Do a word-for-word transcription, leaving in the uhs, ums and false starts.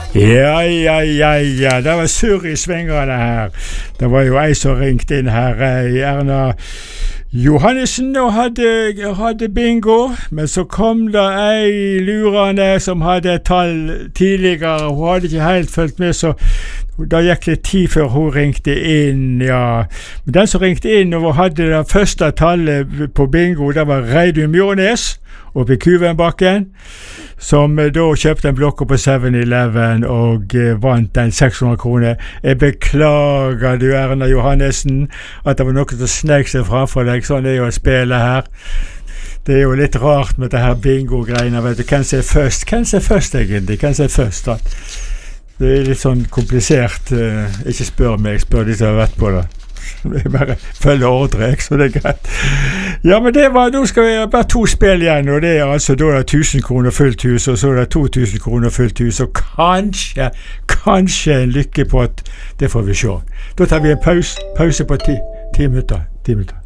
Ja, ja, ja, ja. Det var surr i svingene her. Det var jo ei som ringte inn her, Erna Johannessen, og hadde, hadde bingo, men så kom det ei lurende som hadde et tall tidligere. Hun hadde ikke helt fulgt med, så da gikk det tid før hun ringte inn, ja. Men den som ringte inn og hadde det første tallet på bingo, det var Reidun Mjånes oppe i Kuvenbakken, som da kjøpte en blokk på seven eleven og eh, vant den seks hundre kroner. Jeg beklager du, Erna Johannessen, at det var noe som snek seg framfor deg. Sånn er jo å spille her. Det er jo litt rart med det her bingo-greiene. Vet du, hvem som er først? Hvem som er først, egentlig? Hvem som er først, da? Det er litt sånn komplisert. Uh, ikke spør meg, spør de som har vært på det. Jeg bare følger ordre, så det er greit. Ja, men det var, nå skal vi ha bare to spill igjen, og det er altså, da er det tusen kroner fullt hus, og så er det to tusen kroner fullt hus, og kanskje, kanskje en lykke på at det får vi se. Da tar vi en pause, pause på ti, ti minutter, ti minutter.